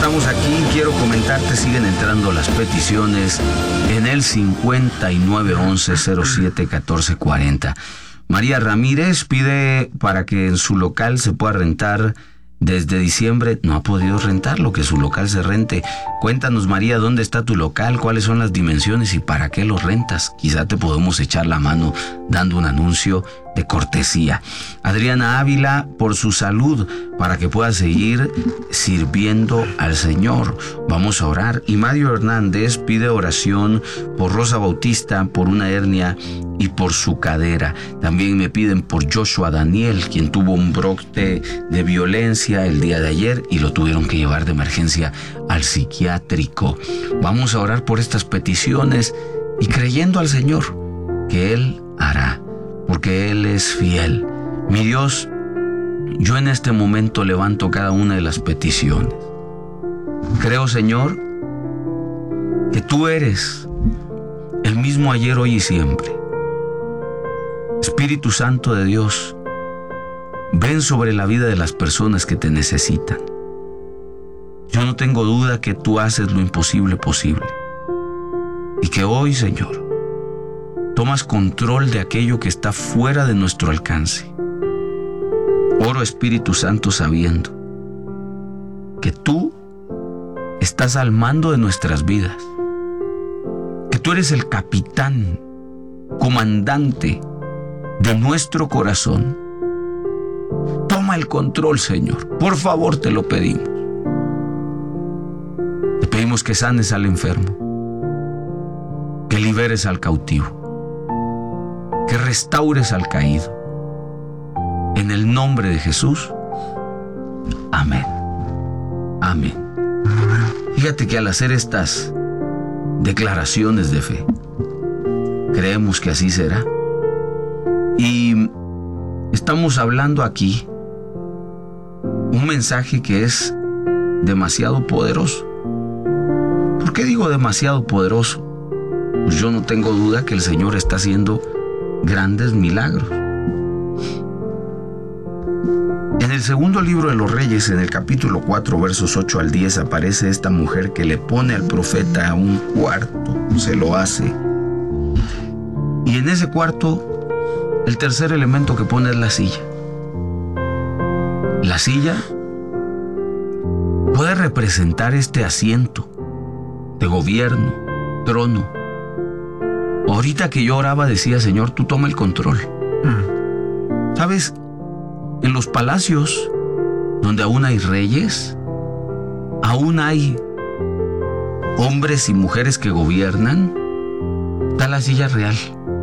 estamos aquí. Quiero comentarte, siguen entrando las peticiones en el 5911-071440. María Ramírez pide para que en su local se pueda rentar. Desde diciembre no ha podido rentarlo, que su local se rente. Cuéntanos, María, ¿dónde está tu local? ¿Cuáles son las dimensiones y para qué lo rentas? Quizá te podemos echar la mano dando un anuncio de cortesía. Adriana Ávila, por su salud, para que pueda seguir sirviendo al Señor. Vamos a orar. Y Mario Hernández pide oración por Rosa Bautista, por una hernia y por su cadera. También me piden por Joshua Daniel, quien tuvo un brote de violencia el día de ayer y lo tuvieron que llevar de emergencia al psiquiátrico. Vamos a orar por estas peticiones y creyendo al Señor que Él hará, porque Él es fiel. Mi Dios, yo en este momento levanto cada una de las peticiones. Creo, Señor, que tú eres el mismo ayer, hoy y siempre. Espíritu Santo de Dios, ven sobre la vida de las personas que te necesitan. Yo no tengo duda que tú haces lo imposible posible. Y que hoy, Señor, tomas control de aquello que está fuera de nuestro alcance. Oro, Espíritu Santo, sabiendo que tú estás al mando de nuestras vidas, que tú eres el capitán, comandante de nuestro corazón. Toma el control, Señor. Por favor, te lo pedimos. Te pedimos que sanes al enfermo, que liberes al cautivo, que restaures al caído. En el nombre de Jesús. Amén. Amén. Fíjate que al hacer estas declaraciones de fe, creemos que así será. Y estamos hablando aquí un mensaje que es demasiado poderoso. ¿Por qué digo demasiado poderoso? Pues yo no tengo duda que el Señor está haciendo grandes milagros. En el segundo libro de los Reyes, en el capítulo 4, versos 8 al 10, aparece esta mujer que le pone al profeta a un cuarto, se lo hace. Y en ese cuarto, el tercer elemento que pone es la silla. La silla puede representar este asiento de gobierno, trono. Ahorita que yo oraba decía, Señor, tú toma el control. ¿Sabes? En los palacios donde aún hay reyes, aún hay hombres y mujeres que gobiernan, está la silla real.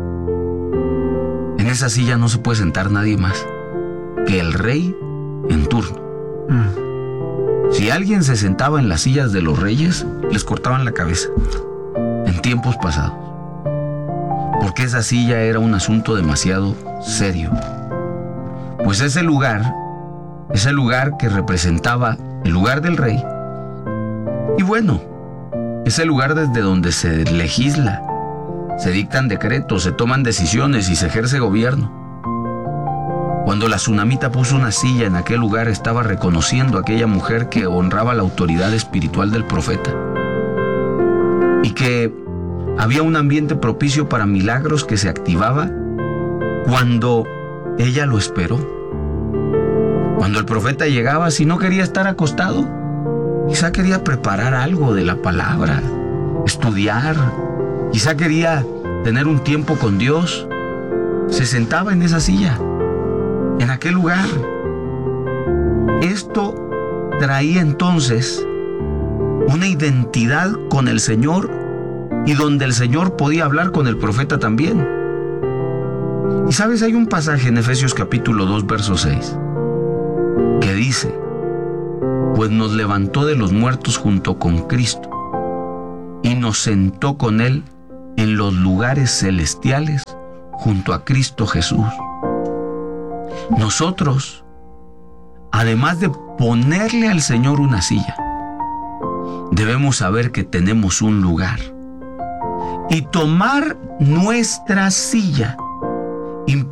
En esa silla no se puede sentar nadie más que el rey en turno. Si alguien se sentaba en las sillas de los reyes, les cortaban la cabeza en tiempos pasados, porque esa silla era un asunto demasiado serio. Pues ese lugar que representaba el lugar del rey, y bueno, ese lugar desde donde se legisla, se dictan decretos, se toman decisiones y se ejerce gobierno. Cuando la tsunamita puso una silla en aquel lugar, estaba reconociendo a aquella mujer que honraba la autoridad espiritual del profeta y que había un ambiente propicio para milagros que se activaba cuando ella lo esperó. Cuando el profeta llegaba, si no quería estar acostado, quizá quería preparar algo de la palabra, estudiar, quizá quería tener un tiempo con Dios, se sentaba en esa silla, en aquel lugar. Esto traía entonces una identidad con el Señor y donde el Señor podía hablar con el profeta también. Y sabes, hay un pasaje en Efesios capítulo 2, verso 6, que dice, pues nos levantó de los muertos junto con Cristo y nos sentó con Él en los lugares celestiales junto a Cristo Jesús. Nosotros, además de ponerle al Señor una silla, debemos saber que tenemos un lugar. Y tomar nuestra silla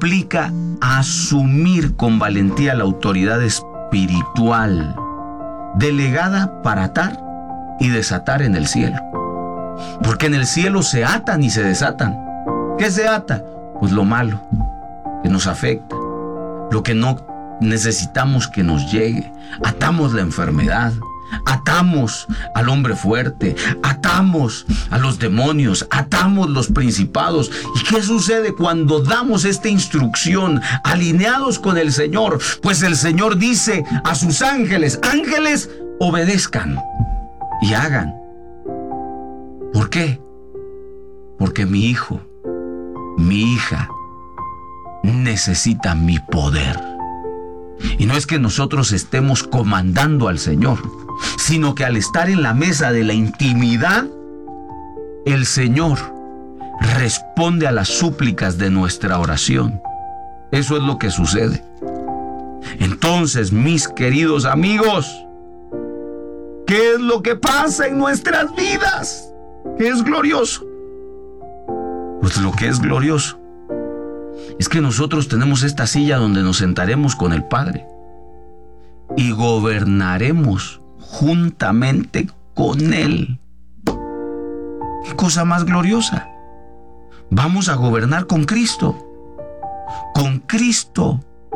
implica asumir con valentía la autoridad espiritual delegada para atar y desatar en el cielo. Porque en el cielo se atan y se desatan. ¿Qué se ata? Pues lo malo que nos afecta, lo que no necesitamos que nos llegue. Atamos la enfermedad, atamos al hombre fuerte, atamos a los demonios, atamos los principados. ¿Y qué sucede cuando damos esta instrucción alineados con el Señor? Pues el Señor dice a sus ángeles: ángeles, obedezcan y hagan. ¿Por qué? Porque mi hijo, mi hija, necesita mi poder. Y no es que nosotros estemos comandando al Señor, sino que al estar en la mesa de la intimidad, el Señor responde a las súplicas de nuestra oración. Eso es lo que sucede. Entonces, mis queridos amigos, ¿qué es lo que pasa en nuestras vidas? ¿Qué es glorioso? Pues lo que es glorioso es que nosotros tenemos esta silla donde nos sentaremos con el Padre y gobernaremos juntamente con Él. ¿Qué cosa más gloriosa? Vamos a gobernar con Cristo. Con Cristo.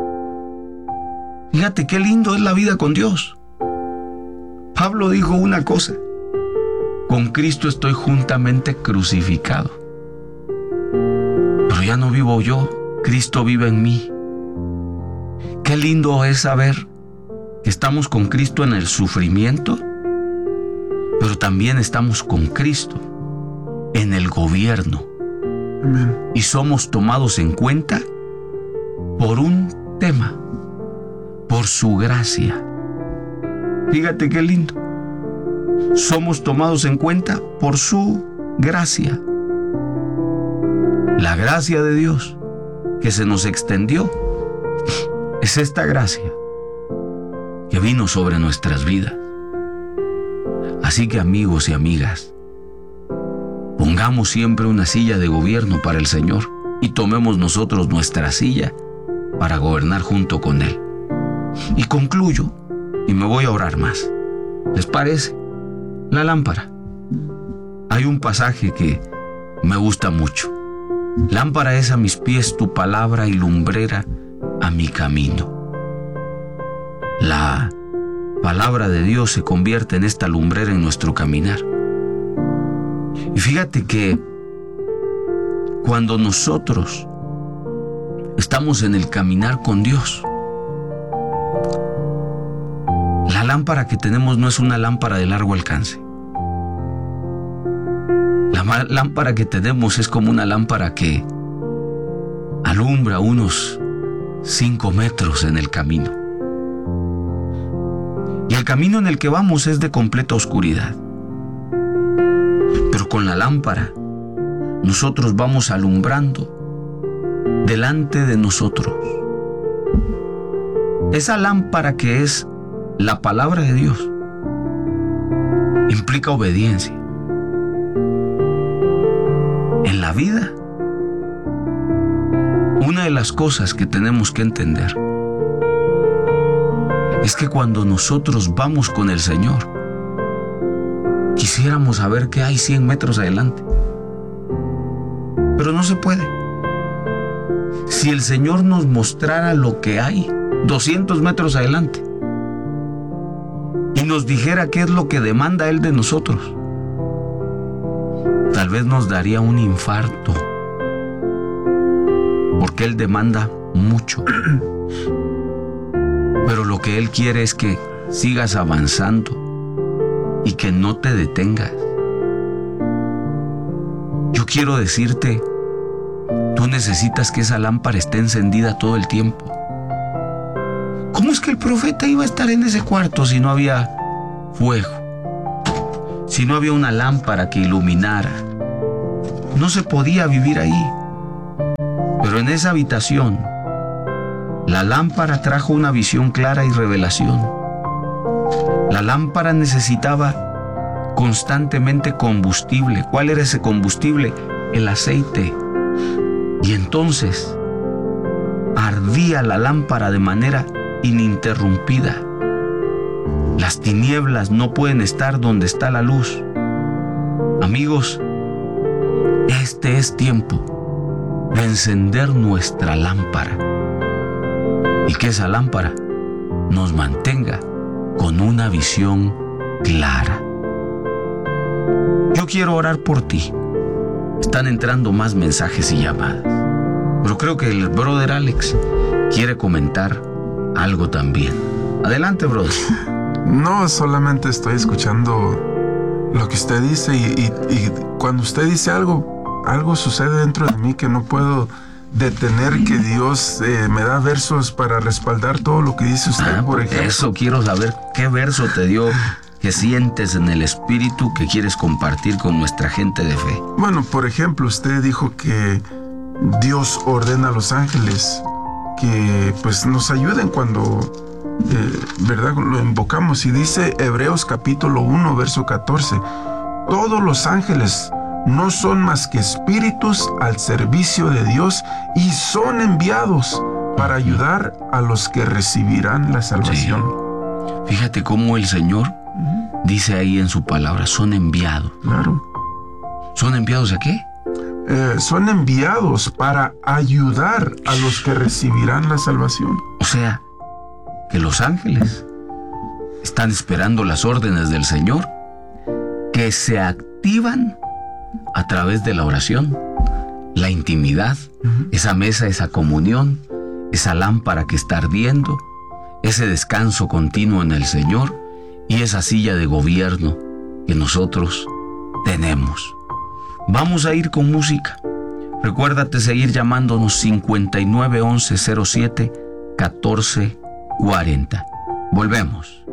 Fíjate qué lindo es la vida con Dios. Pablo dijo una cosa: con Cristo estoy juntamente crucificado. Pero ya no vivo yo, Cristo vive en mí. Qué lindo es saber que estamos con Cristo en el sufrimiento, pero también estamos con Cristo en el gobierno. Amén. Y somos tomados en cuenta por un tema, por su gracia. Fíjate qué lindo. Somos tomados en cuenta por su gracia. La gracia de Dios que se nos extendió es esta gracia que vino sobre nuestras vidas. Así que, amigos y amigas, pongamos siempre una silla de gobierno para el Señor y tomemos nosotros nuestra silla para gobernar junto con Él. Y concluyo y me voy a orar más. ¿Les parece? La lámpara. Hay un pasaje que me gusta mucho. Lámpara es a mis pies tu palabra y lumbrera a mi camino. La palabra de Dios se convierte en esta lumbrera en nuestro caminar. Y fíjate que cuando nosotros estamos en el caminar con Dios, la lámpara que tenemos no es una lámpara de largo alcance. La lámpara que tenemos es como una lámpara que alumbra unos 5 metros en el camino. Y el camino en el que vamos es de completa oscuridad. Pero con la lámpara nosotros vamos alumbrando delante de nosotros. Esa lámpara que es la palabra de Dios implica obediencia. En la vida, una de las cosas que tenemos que entender es que cuando nosotros vamos con el Señor, quisiéramos saber qué hay 100 metros adelante, pero no se puede. Si el Señor nos mostrara lo que hay 200 metros adelante y nos dijera qué es lo que demanda Él de nosotros, tal vez nos daría un infarto, porque Él demanda mucho. Pero lo que Él quiere es que sigas avanzando y que no te detengas. Yo quiero decirte, tú necesitas que esa lámpara esté encendida todo el tiempo. ¿Cómo es que el profeta iba a estar en ese cuarto si no había fuego? Si no había una lámpara que iluminara. No se podía vivir ahí. Pero en esa habitación, la lámpara trajo una visión clara y revelación. La lámpara necesitaba constantemente combustible. ¿Cuál era ese combustible? El aceite. Y entonces ardía la lámpara de manera ininterrumpida. Las tinieblas no pueden estar donde está la luz. Amigos, este es tiempo de encender nuestra lámpara y que esa lámpara nos mantenga con una visión clara. Yo quiero orar por ti. Están entrando más mensajes y llamadas, pero creo que el brother Alex quiere comentar algo también. Adelante, brother. No, solamente estoy escuchando lo que usted dice y cuando usted dice algo sucede dentro de mí que no puedo detener, que Dios me da versos para respaldar todo lo que dice usted, por ejemplo. Eso quiero saber, ¿qué verso te dio que sientes en el espíritu que quieres compartir con nuestra gente de fe? Bueno, por ejemplo, usted dijo que Dios ordena a los ángeles que pues nos ayuden cuando ¿verdad? Lo invocamos, y dice Hebreos capítulo 1 verso 14: todos los ángeles no son más que espíritus al servicio de Dios y son enviados para ayudar a los que recibirán la salvación. Sí. Fíjate cómo el Señor dice ahí en su palabra, son enviados. Claro. ¿Son enviados a qué? Son enviados para ayudar a los que recibirán la salvación. O sea, que los ángeles están esperando las órdenes del Señor, que se activan a través de la oración, la intimidad, esa mesa, esa comunión, esa lámpara que está ardiendo, ese descanso continuo en el Señor y esa silla de gobierno que nosotros tenemos. Vamos a ir con música. Recuérdate seguir llamándonos 59 11 07 14 40. Volvemos.